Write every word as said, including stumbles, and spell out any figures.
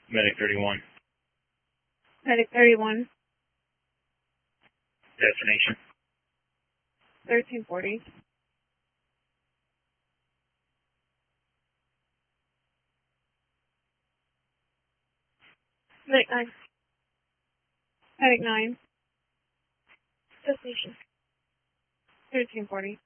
Medic thirty-one. Medic thirty-one. Destination. thirteen forty. Medic nine. Medic nine. Destination. thirteen forty.